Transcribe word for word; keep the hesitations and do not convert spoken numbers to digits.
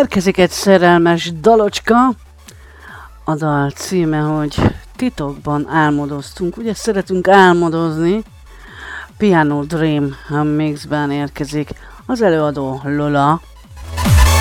Érkezik egy szerelmes dalocska, a dal címe, hogy titokban álmodoztunk. Ugye szeretünk álmodozni. Piano Dream mixben érkezik az előadó Lola.